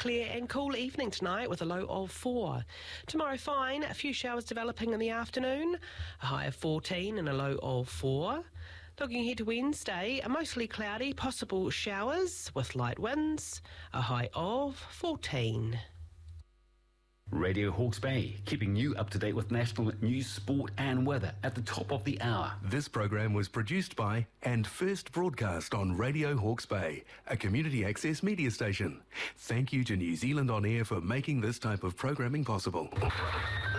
clear and cool evening tonight with a low of 4. Tomorrow fine, a few showers developing in the afternoon, a high of 14 and a low of 4. Looking ahead to Wednesday, mostly cloudy, possible showers with light winds, a high of 14. Radio Hawke's Bay, keeping you up to date with national news, sport and weather at the top of the hour. This program was produced by and first broadcast on Radio Hawke's Bay, a community access media station. Thank you to New Zealand On Air for making this type of programming possible.